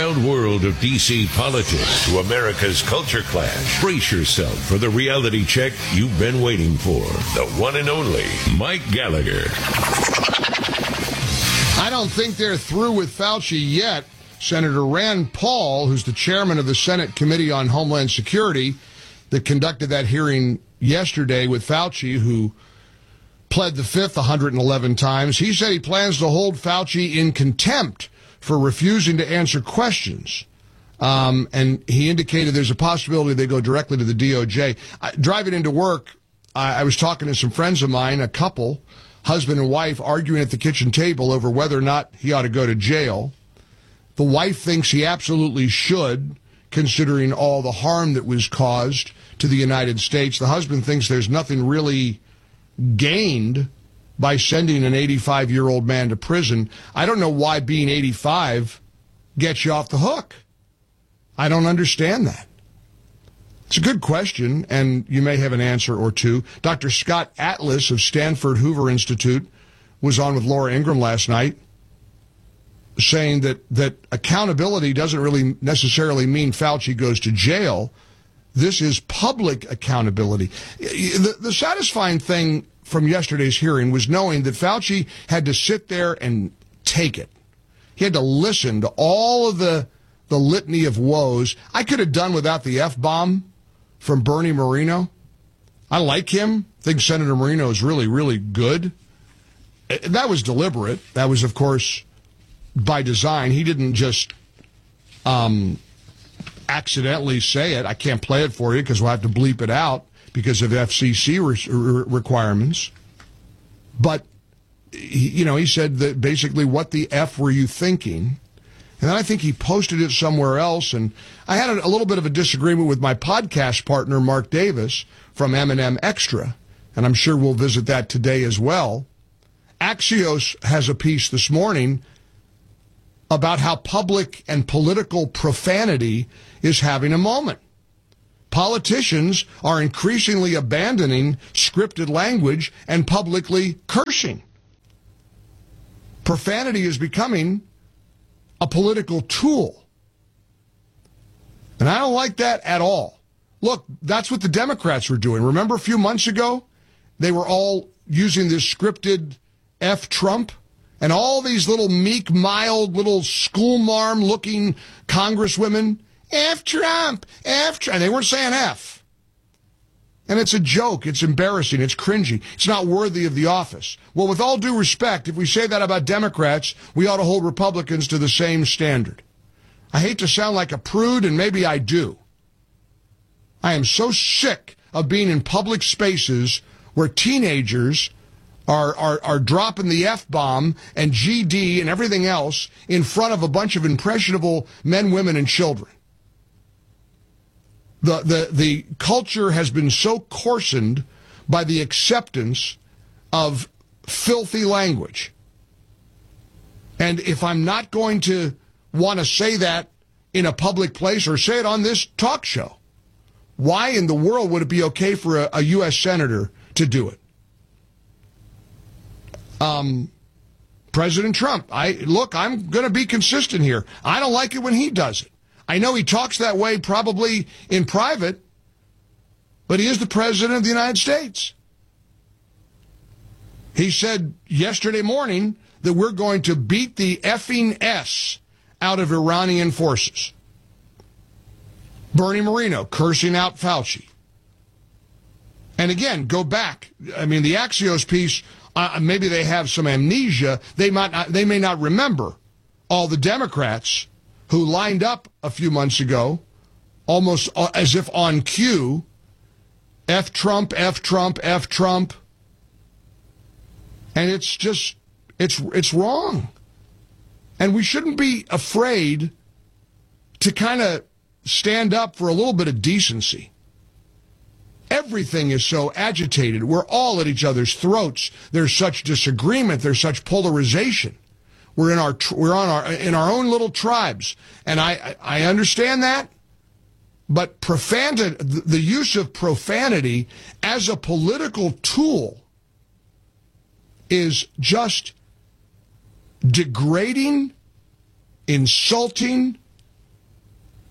wild world of D.C. politics to America's culture clash. Brace yourself for the reality check you've been waiting for. The one and only Mike Gallagher. I don't think they're through with Fauci yet. Senator Rand Paul, who's the chairman of the Senate Committee on Homeland Security that conducted that hearing yesterday with Fauci, who pled the fifth 111 times, he said he plans to hold Fauci in contempt for refusing to answer questions. And he indicated there's a possibility they go directly to the DOJ. Driving into work, I was talking to some friends of mine, a couple, husband and wife, arguing at the kitchen table over whether or not he ought to go to jail. The wife thinks he absolutely should, considering all the harm that was caused to the United States. The husband thinks there's nothing really gained by sending an 85-year-old man to prison. I don't know why being 85 gets you off the hook. I don't understand that. It's a good question, and you may have an answer or two. Dr. Scott Atlas of Stanford Hoover Institute was on with Laura Ingraham last night, saying that accountability doesn't really necessarily mean Fauci goes to jail. This is public accountability. The satisfying thing from yesterday's hearing was knowing that Fauci had to sit there and take it. He had to listen to all of the litany of woes. I could have done without the F-bomb from Bernie Moreno. I like him. I think Senator Moreno is really, really good. That was deliberate. That was, of course, by design. He didn't just accidentally say it. I can't play it for you because we'll have to bleep it out because of FCC requirements. But, he said that basically, what the F were you thinking? And then I think he posted it somewhere else. And I had a little bit of a disagreement with my podcast partner, Mark Davis, from M&M Extra. And I'm sure we'll visit that today as well. Axios has a piece this morning about how public and political profanity is having a moment. Politicians are increasingly abandoning scripted language and publicly cursing. Profanity is becoming a political tool. And I don't like that at all. Look, that's what the Democrats were doing. Remember a few months ago? They were all using this scripted F Trump, and all these little meek, mild, little schoolmarm-looking congresswomen, F Trump, F Trump. And they weren't saying F. And it's a joke. It's embarrassing. It's cringy. It's not worthy of the office. Well, with all due respect, if we say that about Democrats, we ought to hold Republicans to the same standard. I hate to sound like a prude, and maybe I do. I am so sick of being in public spaces where teenagers are dropping the F-bomb and GD and everything else in front of a bunch of impressionable men, women, and children. The culture has been so coarsened by the acceptance of filthy language. And if I'm not going to want to say that in a public place or say it on this talk show, why in the world would it be okay for a U.S. senator to do it? President Trump, I'm going to be consistent here. I don't like it when he does it. I know he talks that way probably in private, but he is the president of the United States. He said yesterday morning that we're going to beat the effing S out of Iranian forces. Bernie Moreno cursing out Fauci. And again, go back. I mean, the Axios piece, maybe they have some amnesia. They may not remember all the Democrats who lined up a few months ago, almost as if on cue, F Trump, F Trump, F Trump. And it's just, it's wrong. And we shouldn't be afraid to kind of stand up for a little bit of decency. Everything is so agitated. We're all at each other's throats. There's such disagreement. There's such polarization. We're in our own little tribes, and I understand that. But profanity, the use of profanity as a political tool, is just degrading, insulting,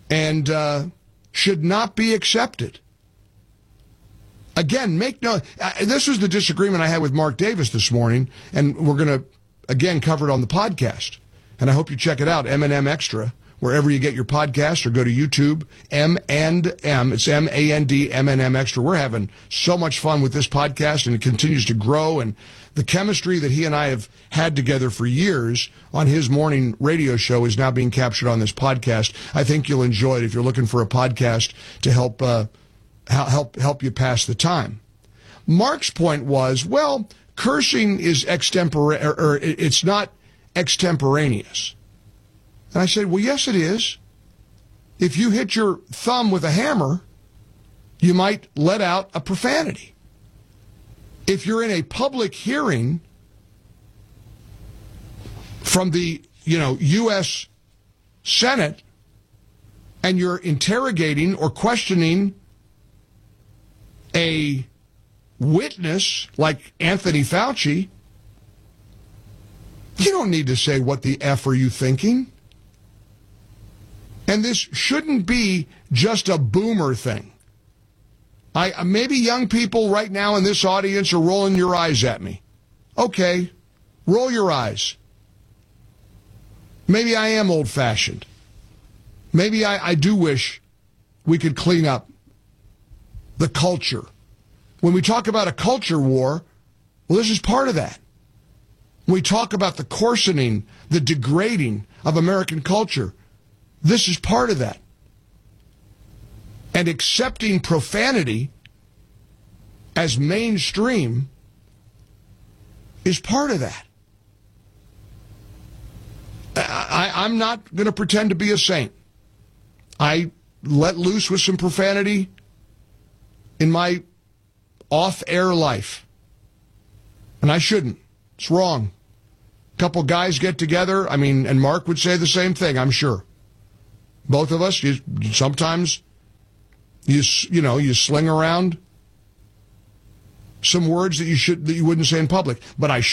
and should not be accepted. Again, this was the disagreement I had with Mark Davis this morning, and we're going to, again, cover it on the podcast. And I hope you check it out, M&M Extra, wherever you get your podcast, or go to YouTube, M&M. It's M-A-N-D, M&M Extra. We're having so much fun with this podcast, and it continues to grow. And the chemistry that he and I have had together for years on his morning radio show is now being captured on this podcast. I think you'll enjoy it if you're looking for a podcast to help you pass the time. Mark's point was, well, cursing is it's not extemporaneous. And I said, well, yes, it is. If you hit your thumb with a hammer, you might let out a profanity. If you're in a public hearing from the, U.S. Senate, and you're interrogating or questioning a witness like Anthony Fauci, you don't need to say, what the F are you thinking? And this shouldn't be just a boomer thing. Maybe young people right now in this audience are rolling your eyes at me. Okay, roll your eyes. Maybe I am old-fashioned. Maybe I do wish we could clean up the culture. When we talk about a culture war, well, this is part of that. When we talk about the coarsening, the degrading of American culture, this is part of that. And accepting profanity as mainstream is part of that. I'm not going to pretend to be a saint. I let loose with some profanity in my off-air life. And I shouldn't. It's wrong. A couple guys get together, and Mark would say the same thing, I'm sure. Both of us, sometimes you sling around some words that you wouldn't say in public. But I